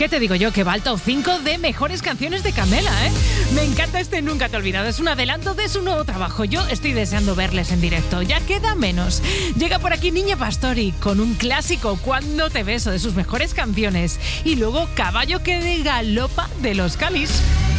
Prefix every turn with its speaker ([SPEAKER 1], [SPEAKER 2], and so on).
[SPEAKER 1] ¿Qué te digo yo? Que va al top 5 de mejores canciones de Camela, ¿eh? Me encanta este Nunca te he olvidado. Es un adelanto de su nuevo trabajo. Yo estoy deseando verles en directo. Ya queda menos. Llega por aquí Niña Pastori con un clásico, Cuando te beso, de sus mejores canciones. Y luego Caballo que galopa, de Los Calis.